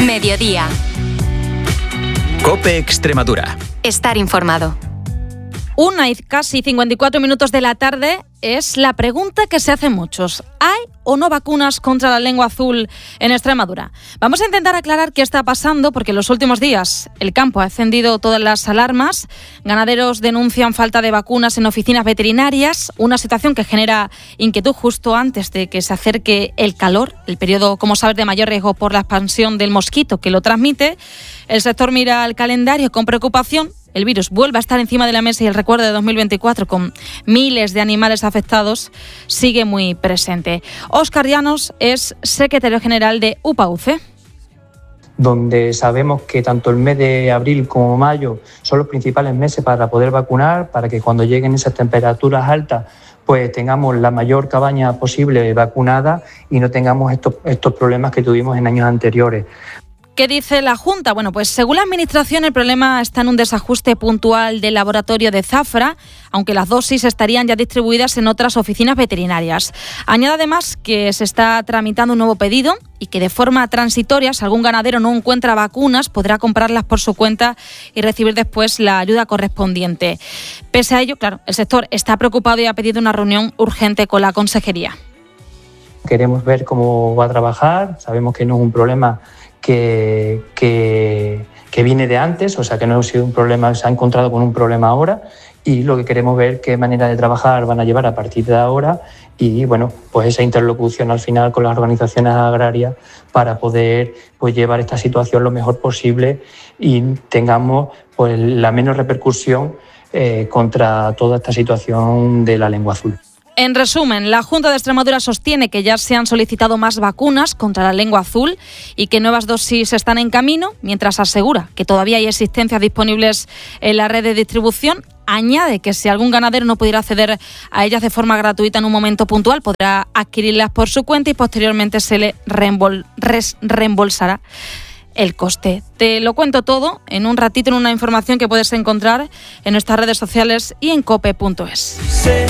Mediodía. COPE Extremadura. Estar informado. 1:54 de la tarde es la pregunta que se hacen muchos. ¿Hay o no vacunas contra la lengua azul en Extremadura? Vamos a intentar aclarar qué está pasando, porque en los últimos días el campo ha encendido todas las alarmas. Ganaderos denuncian falta de vacunas en oficinas veterinarias, una situación que genera inquietud justo antes de que se acerque el calor, el periodo, como sabes, de mayor riesgo por la expansión del mosquito que lo transmite. El sector mira al calendario con preocupación. El virus vuelve a estar encima de la mesa y el recuerdo de 2024, con miles de animales afectados, sigue muy presente. Óscar Llanos es secretario general de UPAUCE. Donde sabemos que tanto el mes de abril como mayo son los principales meses para poder vacunar, para que cuando lleguen esas temperaturas altas pues tengamos la mayor cabaña posible vacunada y no tengamos estos problemas que tuvimos en años anteriores. ¿Qué dice la Junta? Bueno, pues según la Administración el problema está en un desajuste puntual del laboratorio de Zafra, aunque las dosis estarían ya distribuidas en otras oficinas veterinarias. Añade además que se está tramitando un nuevo pedido y que de forma transitoria, si algún ganadero no encuentra vacunas, podrá comprarlas por su cuenta y recibir después la ayuda correspondiente. Pese a ello, claro, el sector está preocupado y ha pedido una reunión urgente con la Consejería. Queremos ver cómo va a trabajar, sabemos que no es un problema que viene de antes, o sea que no ha sido un problema, se ha encontrado con un problema ahora, y lo que queremos ver qué manera de trabajar van a llevar a partir de ahora y bueno, pues esa interlocución al final con las organizaciones agrarias para poder pues llevar esta situación lo mejor posible y tengamos pues la menos repercusión contra toda esta situación de la lengua azul. En resumen, la Junta de Extremadura sostiene que ya se han solicitado más vacunas contra la lengua azul y que nuevas dosis están en camino, mientras asegura que todavía hay existencias disponibles en la red de distribución. Añade que si algún ganadero no pudiera acceder a ellas de forma gratuita en un momento puntual, podrá adquirirlas por su cuenta y posteriormente se le reembolsará el coste. Te lo cuento todo en un ratito en una información que puedes encontrar en nuestras redes sociales y en cope.es.